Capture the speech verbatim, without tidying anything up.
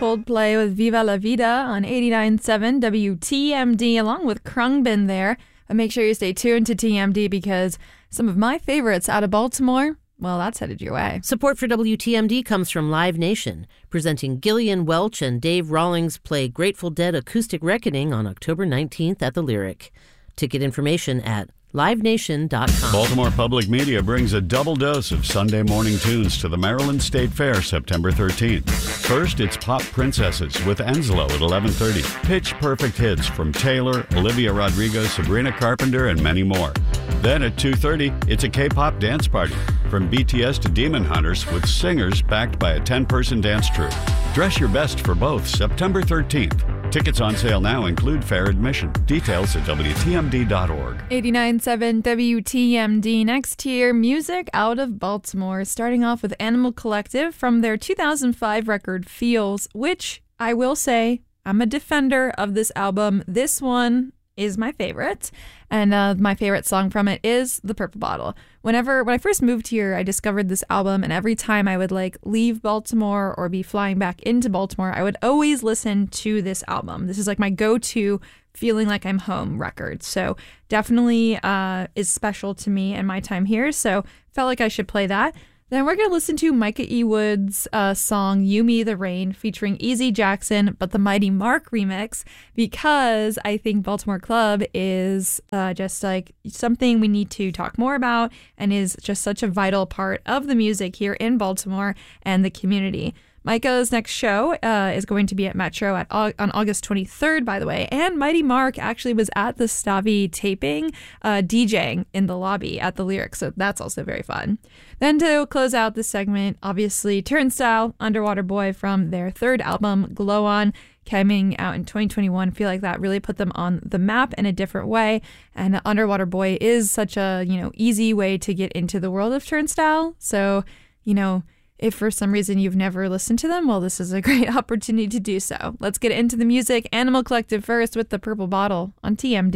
Coldplay with Viva La Vida on eighty-nine point seven W T M D along with Krungbin there. But make sure you stay tuned to T M D because some of my favorites out of Baltimore, well, that's headed your way. Support for W T M D comes from Live Nation, presenting Gillian Welch and Dave Rawlings play Grateful Dead Acoustic Reckoning on October nineteenth at the Lyric. Ticket information at live nation dot com. Baltimore Public Media brings a double dose of Sunday morning tunes to the Maryland State Fair September thirteenth. First, it's Pop Princesses with Enslow at eleven thirty. Pitch Perfect hits from Taylor, Olivia Rodrigo, Sabrina Carpenter, and many more. Then at two thirty, it's a K-pop dance party from B T S to Demon Hunters with singers backed by a ten-person dance troupe. Dress your best for both September thirteenth. Tickets on sale now include fair admission. Details at W T M D dot org. eighty-nine point seven W T M D. Next here, music out of Baltimore. Starting off with Animal Collective from their two thousand five record Feels, which I will say I'm a defender of this album. This one is my favorite, and uh, my favorite song from it is The Purple Bottle. Whenever, when I first moved here, I discovered this album, and every time I would like leave Baltimore or be flying back into Baltimore, I would always listen to this album. This is like my go-to feeling like I'm home record. So definitely uh, is special to me and my time here. So felt like I should play that. Then we're going to listen to Micah E. Wood's uh, song You Me the Rain featuring Easy Jackson, but the Mighty Mark remix, because I think Baltimore Club is uh, just like something we need to talk more about and is just such a vital part of the music here in Baltimore and the community. Micah's next show uh, is going to be at Metro at on August twenty-third, by the way. And Mighty Mark actually was at the Stavi taping, uh, DJing in the lobby at the Lyric. So that's also very fun. Then to close out this segment, obviously Turnstile, Underwater Boy from their third album, Glow On, coming out in twenty twenty-one. I feel like that really put them on the map in a different way. And Underwater Boy is such a, you know, easy way to get into the world of Turnstile. So, you know, if for some reason you've never listened to them, well, this is a great opportunity to do so. Let's get into the music. Animal Collective first with The Purple Bottle on T M D.